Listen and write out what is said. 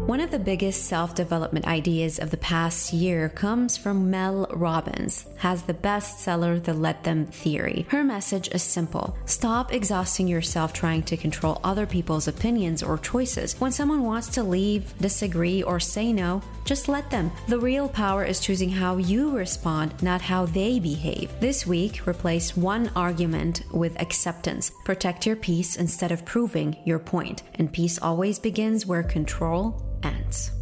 One of the biggest self-development ideas of the past year comes from Mel Robbins, has the bestseller The Let Them Theory. Her message is simple. Stop exhausting yourself trying to control other people's opinions or choices. When someone wants to leave, disagree, or say no, just let them. The real power is choosing how you respond, not how they behave. This week, replace one argument with acceptance. Protect your peace instead of proving your point. And peace always begins where control ends.